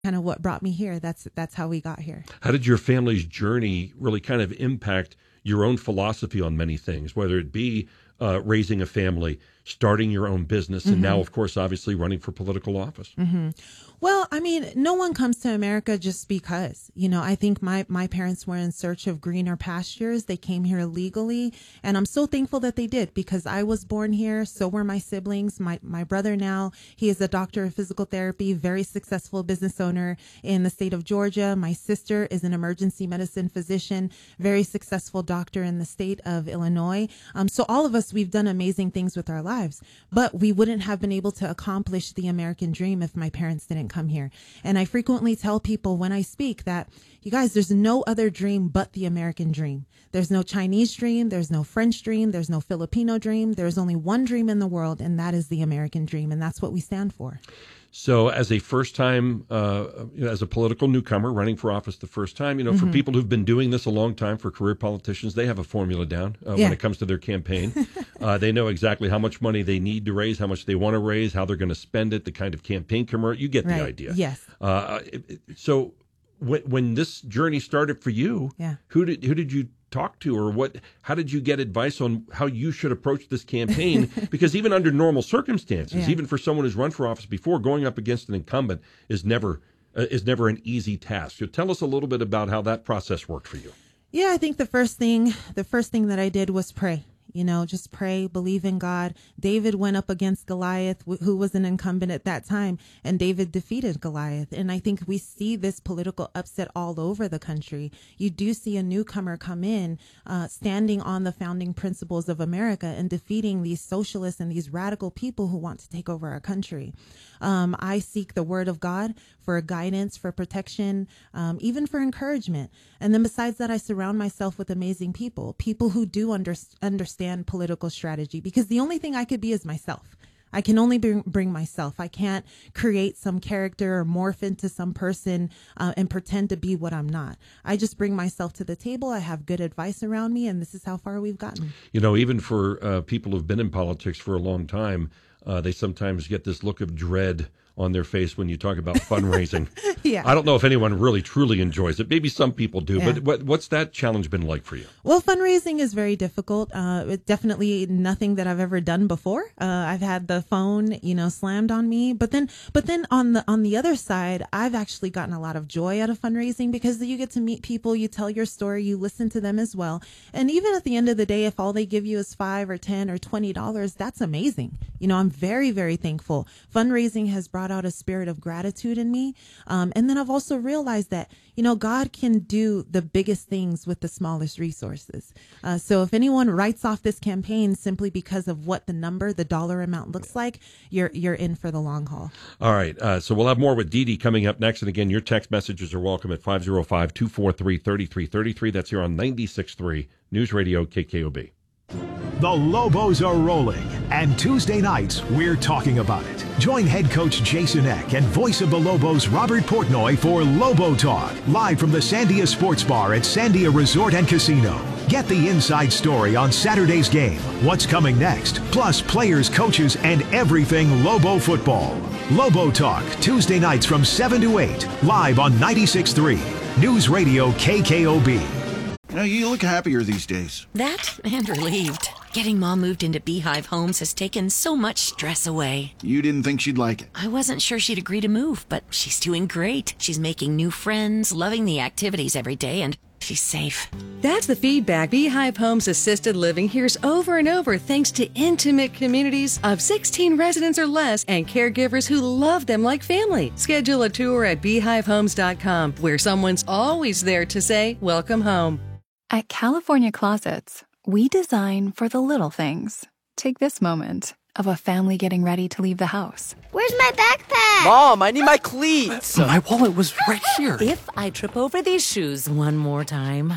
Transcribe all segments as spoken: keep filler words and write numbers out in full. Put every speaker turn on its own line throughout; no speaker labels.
kind of what brought me here. That's that's how we got here.
How did your family's journey really kind of impact your own philosophy on many things, whether it be uh, raising a family, starting your own business, and mm-hmm. now, of course, obviously running for political office?
Mm-hmm. Well, I mean, no one comes to America just because. You know, I think my, my parents were in search of greener pastures. They came here legally, and I'm so thankful that they did, because I was born here. So were my siblings. My, my brother now, he is a doctor of physical therapy, very successful business owner in the state of Georgia. My sister is an emergency medicine physician, very successful doctor in the state of Illinois. Um, so all of us, we've done amazing things with our lives, but we wouldn't have been able to accomplish the American dream if my parents didn't come here. And I frequently tell people when I speak that, you guys, there's no other dream but the American dream. There's no Chinese dream. There's no French dream. There's no Filipino dream. There's only one dream in the world, and that is the American dream. And that's what we stand for.
So as a first time, uh, as a political newcomer running for office the first time, you know, mm-hmm. for people who've been doing this a long time, for career politicians, they have a formula down uh, yeah. when it comes to their campaign. uh, they know exactly how much money they need to raise, how much they want to raise, how they're going to spend it, the kind of campaign commercial. You get
right.
the idea.
Yes.
Uh, so when, when this journey started for you,
yeah.
who did who did you talk to, or what? How did you get advice on how you should approach this campaign? Because even under normal circumstances,
yeah.
even for someone who's run for office before, going up against an incumbent is never uh, is never an easy task. So tell us a little bit about how that process worked for you.
Yeah, I think the first thing the first thing that I did was pray. You know, just pray, believe in God. David went up against Goliath, who was an incumbent at that time, and David defeated Goliath. And I think we see this political upset all over the country. You do see a newcomer come in, uh, standing on the founding principles of America and defeating these socialists and these radical people who want to take over our country. Um, I seek the word of God for guidance, for protection, um, even for encouragement. And then besides that, I surround myself with amazing people, people who do under, understand political strategy, because the only thing I could be is myself. I can only bring, bring myself. I can't create some character or morph into some person uh, and pretend to be what I'm not. I just bring myself to the table. I have good advice around me, and this is how far we've gotten.
You know, even for uh, people who've been in politics for a long time, uh, they sometimes get this look of dread on their face when you talk about fundraising.
yeah.
I don't know if anyone really truly enjoys it. Maybe some people do,
yeah.
but what, what's that challenge been like for you?
Well, fundraising is very difficult. Uh, it's definitely nothing that I've ever done before. Uh, I've had the phone, you know, slammed on me, but then, but then on the, on the other side, I've actually gotten a lot of joy out of fundraising, because you get to meet people, you tell your story, you listen to them as well. And even at the end of the day, if all they give you is five or ten or twenty dollars, that's amazing. You know, I'm very, very thankful. Fundraising has brought out a spirit of gratitude in me. Um, and then I've also realized that, you know, God can do the biggest things with the smallest resources. Uh, so if anyone writes off this campaign simply because of what the number, the dollar amount looks like, you're you're in for the long haul.
All right. Uh, so we'll have more with Dee Dee coming up next. And again, your text messages are welcome at five oh five, two four three, three three three three. That's here on ninety-six point three News Radio K K O B.
The Lobos are rolling, and Tuesday nights, we're talking about it. Join head coach Jason Eck and voice of the Lobos, Robert Portnoy, for Lobo Talk, live from the Sandia Sports Bar at Sandia Resort and Casino. Get the inside story on Saturday's game, what's coming next, plus players, coaches, and everything Lobo football. Lobo Talk, Tuesday nights from seven to eight, live on ninety-six point three News Radio K K O B.
You know, you look happier these days.
That and relieved. Getting Mom moved into Beehive Homes has taken so much stress away.
You didn't think she'd like it.
I wasn't sure she'd agree to move, but she's doing great. She's making new friends, loving the activities every day, and she's safe.
That's the feedback Beehive Homes Assisted Living hears over and over, thanks to intimate communities of sixteen residents or less and caregivers who love them like family. Schedule a tour at beehive homes dot com, where someone's always there to say, welcome home.
At California Closets, we design for the little things. Take this moment of a family getting ready to leave the house.
Where's my backpack?
Mom, I need my cleats.
My wallet was right here.
If I trip over these shoes one more time.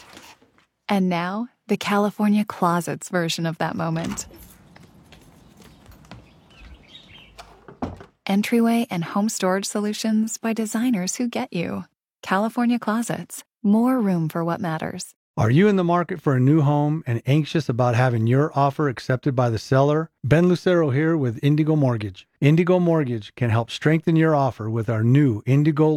And now, the California Closets version of that moment. Entryway and home storage solutions by designers who get you. California Closets. More room for what matters.
Are you in the market for a new home and anxious about having your offer accepted by the seller? Ben Lucero here with Indigo Mortgage. Indigo Mortgage can help strengthen your offer with our new Indigo